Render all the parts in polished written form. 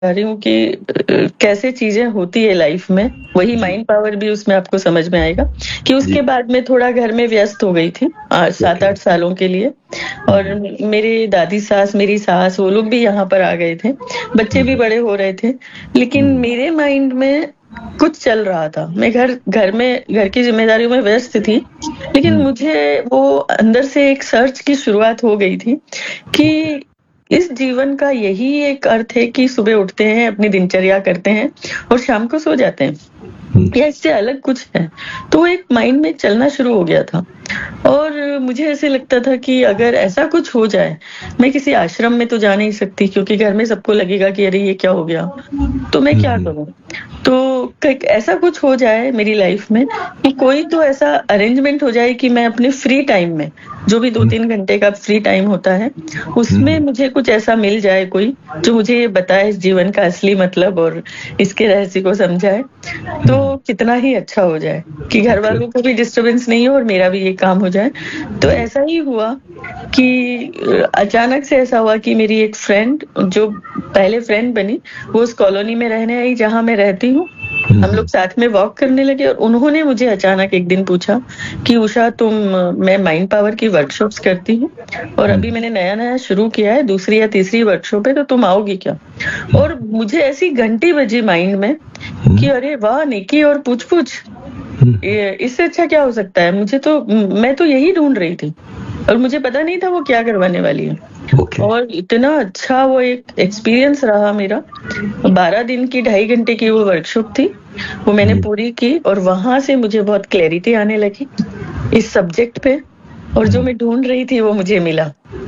रही हूँ कि कैसे चीजें होती है लाइफ में, वही जी। माइंड पावर भी उसमें आपको समझ में आएगा कि उसके जी। बाद मैं थोड़ा घर में व्यस्त हो गई थी 7-8 ओके। सालों के लिए। और मेरे दादी सास, मेरी सास, वो लोग भी यहाँ पर आ गए थे। बच्चे भी बड़े हो रहे थे, लेकिन मेरे माइंड में कुछ चल रहा था। मैं घर की ज़िम्मेदारियों में व्यस्त थी, लेकिन मुझे वो अंदर से एक सर्च की शुरुआत हो गई थी कि इस जीवन का यही एक अर्थ है कि सुबह उठते हैं, अपनी दिनचर्या करते हैं और शाम को सो जाते हैं, या इससे अलग कुछ है। तो वो एक माइंड में चलना शुरू हो गया था और मुझे ऐसे लगता था कि अगर ऐसा कुछ हो जाए, मैं किसी आश्रम में तो जा नहीं सकती क्योंकि घर में सबको लगेगा कि अरे ये क्या हो गया, तो मैं क्या करूं। तो ऐसा कुछ हो जाए मेरी लाइफ में कि कोई तो ऐसा अरेंजमेंट हो जाए कि मैं अपने फ्री टाइम में, जो भी 2-3 घंटे का फ्री टाइम होता है, उसमें मुझे कुछ ऐसा मिल जाए कोई, जो मुझे ये बताए इस जीवन का असली मतलब और इसके रहस्य को समझाए, तो कितना ही अच्छा हो जाए कि घर वालों को भी डिस्टर्बेंस नहीं हो और मेरा भी ये काम हो जाए। तो ऐसा ही हुआ कि अचानक से ऐसा हुआ कि मेरी एक फ्रेंड, जो पहले फ्रेंड बनी, वो उस कॉलोनी में रहने आई जहाँ मैं रहती हूँ। हम लोग साथ में वॉक करने लगे और उन्होंने मुझे अचानक एक दिन पूछा कि उषा, मैं माइंड पावर की वर्कशॉप्स करती हूँ और अभी मैंने नया-नया शुरू किया है, दूसरी या तीसरी वर्कशॉप है, तो तुम आओगी क्या? और मुझे ऐसी घंटी बजी माइंड में कि अरे वाह! नेकी और पूछ-पूछ, ये इससे अच्छा क्या हो सकता है? मैं तो यही ढूँढ रही थी और मुझे पता नहीं था वो क्या करवाने वाली है। और इतना अच्छा वो एक एक्सपीरियंस रहा मेरा। 12 दिन की 2.5 घंटे की वो वर्कशॉप थी, वो मैंने पूरी की और वहाँ से मुझे बहुत क्लैरिटी आने लगी इस सब्जेक्ट पे, और जो मैं ढूँढ रही थी वो मुझे मिला।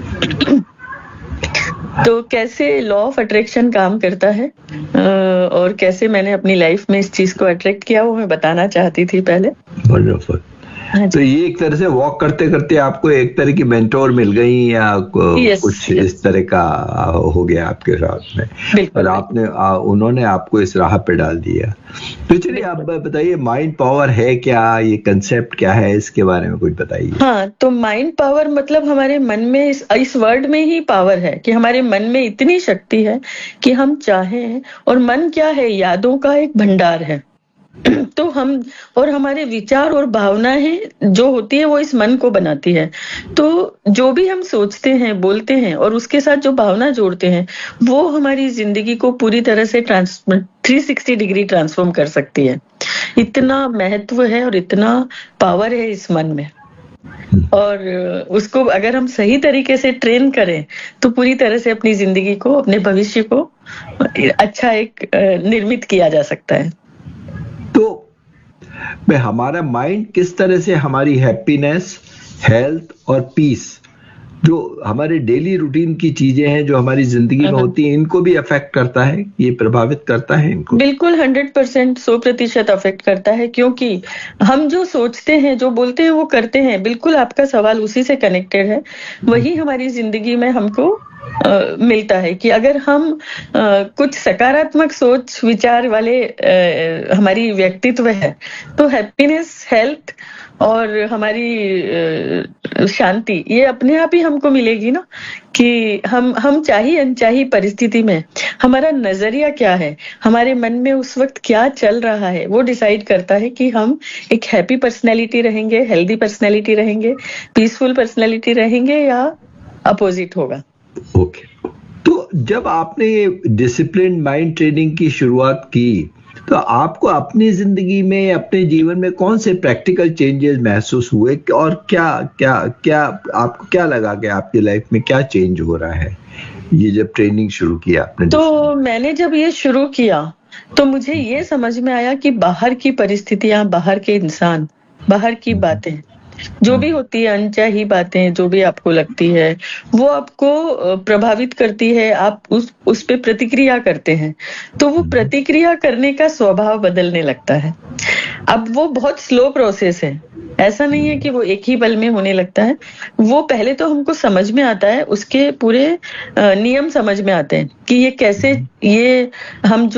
तो कैसे लॉ ऑफ अट्रैक्शन काम करता है और कैसे मैंने अपनी लाइफ में इस चीज़ को अट्रैक्ट किया, वो मैं बताना चाहती थी पहले। वंडरफुल। तो ये एक तरह से वॉक करते-करते आपको एक तरह की मेंटोर मिल गई या कुछ इस तरह का हो गया आपके साथ में, और आपने उन्होंने आपको इस राह पे डाल दिया। तो चलिए आप बताइए, माइंड पावर है क्या, ये कंसेप्ट क्या है, इसके बारे में कुछ बताइए। हाँ, तो माइंड पावर मतलब हमारे मन में इस वर्ड में ही पावर है कि हमारे मन में इतनी शक्ति है कि हम चाहें, और मन क्या है, यादों का एक भंडार है। तो हमारे विचार और भावनाएं जो होती है वो इस मन को बनाती है। तो जो भी हम सोचते हैं, बोलते हैं और उसके साथ जो भावना जोड़ते हैं, वो हमारी जिंदगी को पूरी तरह से 360 डिग्री ट्रांसफॉर्म कर सकती है। इतना महत्व है और इतना पावर है इस मन में, और उसको अगर हम सही तरीके से ट्रेन करें तो पूरी तरह से अपनी जिंदगी को, अपने भविष्य को अच्छा एक निर्मित किया जा सकता है। तो हमारा माइंड किस तरह से हमारी हैप्पीनेस, हेल्थ और पीस, जो हमारे डेली रूटीन की चीजें हैं जो हमारी जिंदगी में होती हैं, इनको भी अफेक्ट करता है, ये प्रभावित करता है इनको? बिल्कुल 100%, 100% अफेक्ट करता है, क्योंकि हम जो सोचते हैं, जो बोलते हैं, वो करते हैं। बिल्कुल आपका सवाल उसी से कनेक्टेड है। वही हमारी जिंदगी में हमको मिलता है कि अगर हम कुछ सकारात्मक सोच विचार वाले हमारी व्यक्तित्व है, तो हैप्पीनेस, हेल्थ और हमारी शांति, ये अपने आप ही हमको मिलेगी ना। कि हम चाही अनचाही परिस्थिति में हमारा नजरिया क्या है, हमारे मन में उस वक्त क्या चल रहा है, वो डिसाइड करता है कि हम एक हैप्पी पर्सनैलिटी रहेंगे, हेल्दी पर्सनैलिटी रहेंगे, पीसफुल पर्सनैलिटी रहेंगे, या अपोजिट होगा। ओके। तो जब आपने डिसिप्लिन माइंड ट्रेनिंग की शुरुआत की, तो आपको अपनी जिंदगी में, अपने जीवन में कौन से प्रैक्टिकल चेंजेस महसूस हुए, और क्या आपको क्या लगा कि आपकी लाइफ में क्या चेंज हो रहा है ये जब ट्रेनिंग शुरू किया आपने? तो मैंने जब ये शुरू किया तो मुझे ये समझ में आया कि बाहर की परिस्थितियां, बाहर के इंसान, बाहर की बातें जो भी होती है, अनचाही बातें जो भी आपको लगती है, वो आपको प्रभावित करती है। आप उस पे प्रतिक्रिया करते हैं, तो वो प्रतिक्रिया करने का स्वभाव बदलने लगता है। अब वो बहुत स्लो प्रोसेस है, ऐसा नहीं है कि वो एक ही पल में होने लगता है। वो पहले तो हमको समझ में आता है, उसके पूरे नियम समझ में आते हैं कि ये कैसे, ये हम